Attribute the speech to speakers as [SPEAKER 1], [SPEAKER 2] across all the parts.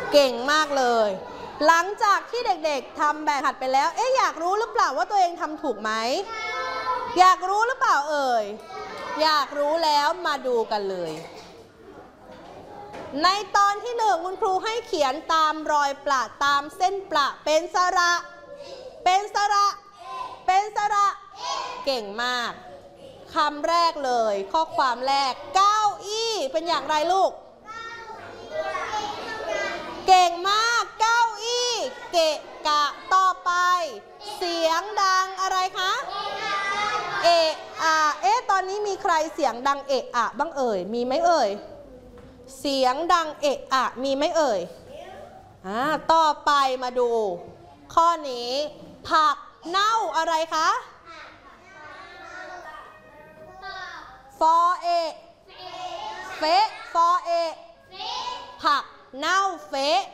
[SPEAKER 1] เก่งมากเลยหลังจากที่เด็กๆทำแบบหัดไปแล้วอยากรู้หรือเปล่าว่าตัวเองทำถูกไหมอยากรู้หรือเปล่าอยากรู้แล้วมาดูกันเลยในตอนที่1คุณครูให้เขียนตามรอยประตามเส้นประเป็นสระเป็นสระเป็นสระเก่งมากคำแรกเลยข้อความแรกเก้าอี้เป็นอย่างไรลูกเก่งมากเก้าอี้เกะกะต่อไปเสียงดังอะไรคะเอะอะตอนนี้มีใครเสียงดังเอะอะบ้างมีไหมเสียงดังเอะอะมีไหมต่อไปมาดูข้อนี้ผักเน่าอะไรคะฟอเอเฟฟอเอผักเน่าเฟ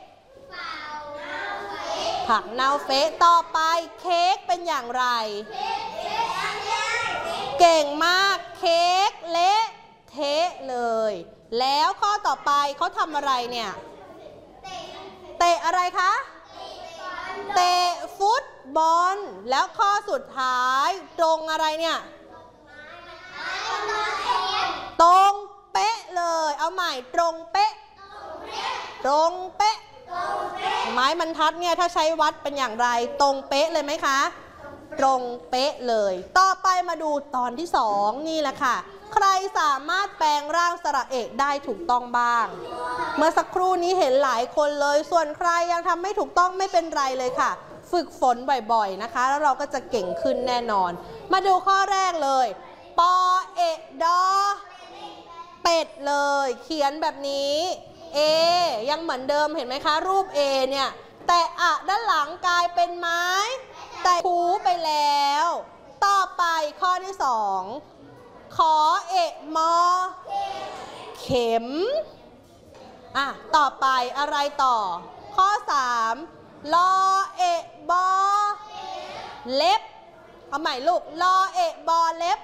[SPEAKER 1] ผักเน่าเฟต่อไปเค้กเป็นอย่างไรเก่งมากเค้กเละเทะเลยแล้วข้อต่อไปเขาทำอะไรเนี่ยเตะอะไรคะเตะฟุตบอลแล้วข้อสุดท้ายตรงอะไรเนี่ยตรงเป๊ะเลยเอาใหม่ตรงเป๊ะตรงเป๊ะไม้บรรทัดเนี่ยถ้าใช้วัดเป็นอย่างไรตรงเป๊ะเลยไหมคะตรงเป๊ะเลยต่อไปมาดูตอนที่2นี่แหละค่ะใครสามารถแปลงร่างสระเอกได้ถูกต้องบ้างเมื่อสักครู่นี้เห็นหลายคนเลยส่วนใครยังทำไม่ถูกต้องไม่เป็นไรเลยค่ะฝึกฝนบ่อยๆนะคะแล้วเราก็จะเก่งขึ้นแน่นอนมาดูข้อแรกเลยปอเอะดอเป็ดเลยเขียนแบบนี้ยังเหมือนเดิมเห็นไหมคะรูปเนี่ยแต่อะด้านหลังกลายเป็นไม้แต่คูไปแล้วต่อไปข้อที่2ขอเอะมอเข็มต่อไปอะไรต่อข้อ3ลอเอะบอเล็บเอาใหม่ลูกลอเอะบอเล็บ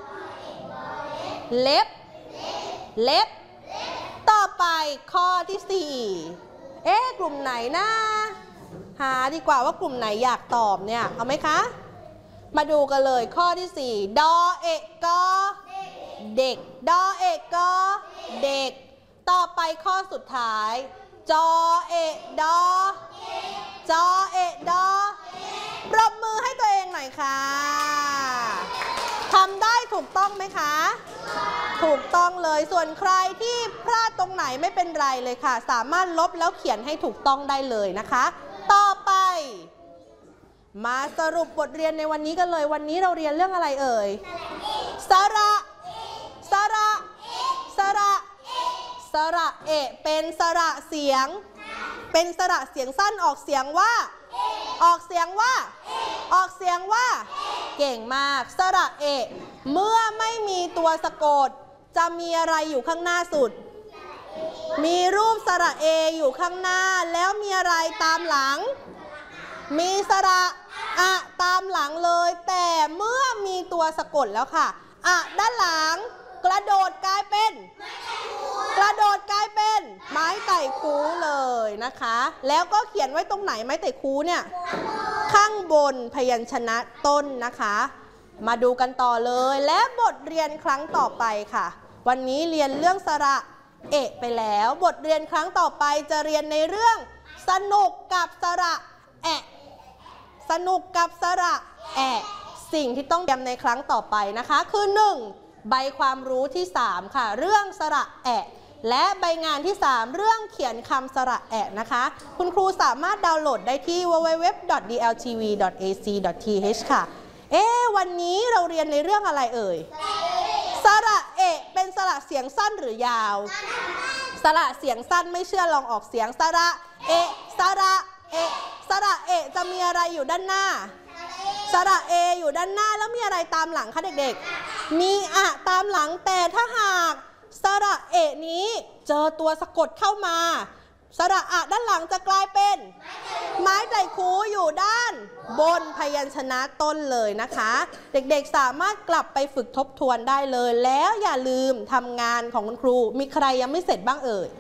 [SPEAKER 1] เล็บเล็บต่อไปข้อที่4กลุ่มไหนนะหาดีกว่าว่ากลุ่มไหนอยากตอบเนี่ยเอาไหมคะมาดูกันเลยข้อที่4ดอเอะกอเด็กดอเอะกอเด็กต่อไปข้อสุดท้ายจอเอะดอจอเอะดอปรบมือให้ตัวเองหน่อยค่ะทำได้ถูกต้องไหมคะถูกต้องเลยส่วนใครที่พลาดตรงไหนไม่เป็นไรเลยค่ะสามารถลบแล้วเขียนให้ถูกต้องได้เลยนะคะต่อไปมาสรุปบทเรียนในวันนี้กันเลยวันนี้เราเรียนเรื่องอะไรสระสระสระสระเอะเป็นสระเสียงเป็นสระเสียงสั้นออกเสียงว่าออกเสียงว่าออกเสียงว่าเก่งมากสระเอะเมื่อไม่มีตัวสะกดจะมีอะไรอยู่ข้างหน้าสุดมีรูปสระเออยู่ข้างหน้าแล้วมีอะไรตามหลังมีสระอะตามหลังเลยแต่เมื่อมีตัวสะกดแล้วค่ะอะด้านหลังกระโดดกลายเป็นกระโดดกลายเป็นไม้ไต่คูเลยนะคะแล้วก็เขียนไว้ตรงไหนไม้ไต่คูเนี่ยข้างบนพยัญชนะต้นนะคะมาดูกันต่อเลยและบทเรียนครั้งต่อไปค่ะวันนี้เรียนเรื่องสระเอะไปแล้วบทเรียนครั้งต่อไปจะเรียนในเรื่องสนุกกับสระแอะสนุกกับสระแอะสิ่งที่ต้องเรียนในครั้งต่อไปนะคะคือ1ใบความรู้ที่3ค่ะเรื่องสระแอะและใบงานที่3เรื่องเขียนคำสระแอะนะคะคุณครูสามารถดาวน์โหลดได้ที่ www.dltv.ac.th ค่ะวันนี้เราเรียนในเรื่องอะไรสระเอะเป็นสระเสียงสั้นหรือยาวสระเสียงสั้นไม่เชื่อลองออกเสียงสระเอะสระเอะสระเอะจะมีอะไรอยู่ด้านหน้าสระเออยู่ด้านหน้าแล้วมีอะไรตามหลังคะเด็กๆมีอะตามหลังแต่ถ้าหากสระเอะนี้เจอตัวสะกดเข้ามาสระอะด้านหลังจะกลายเป็นไม้ไต่คูอยู่ด้านบนพยัญชนะต้นเลยนะคะเด็กๆสามารถกลับไปฝึกทบทวนได้เลยแล้วอย่าลืมทำงานของคุณครูมีใครยังไม่เสร็จบ้าง